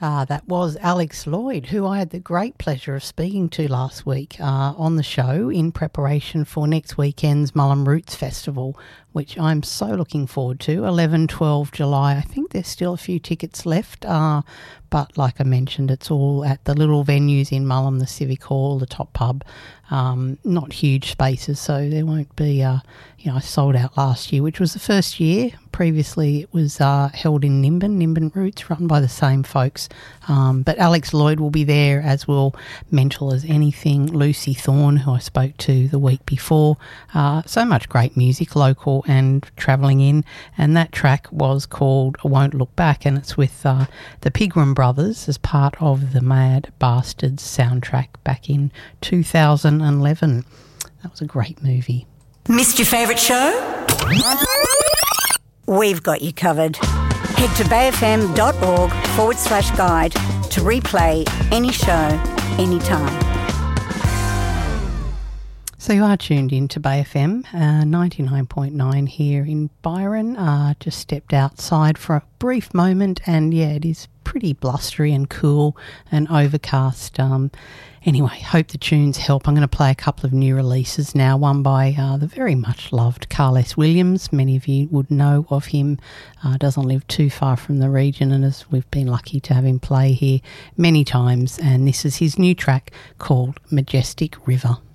That was Alex Lloyd, who I had the great pleasure of speaking to last week on the show in preparation for next weekend's Mullum Roots Festival, which I'm so looking forward to, 11, 12 July. I think there's still a few tickets left, but like I mentioned, it's all at the little venues in Mullum, the Civic Hall, the Top Pub, not huge spaces, so there won't be, I sold out last year, which was the first year. Previously it was held in Nimbin Roots, run by the same folks. But Alex Lloyd will be there, as will Mental as Anything, Lucy Thorne, who I spoke to the week before. So much great music, local and travelling in. And that track was called I Won't Look Back, and it's with the Pigram Brothers as part of the Mad Bastards soundtrack back in 2011. That was a great movie. Missed your favourite show? We've got you covered. Head to bayfm.org/guide to replay any show, anytime. So you are tuned in to Bay FM, 99.9 here in Byron. Just stepped outside for a brief moment, and yeah, it is pretty blustery and cool and overcast. Anyway, hope the tunes help. I'm going to play a couple of new releases now, one by the very much loved Carl S. Williams. Many of you would know of him. Doesn't live too far from the region, and as we've been lucky to have him play here many times. And this is his new track called Majestic River.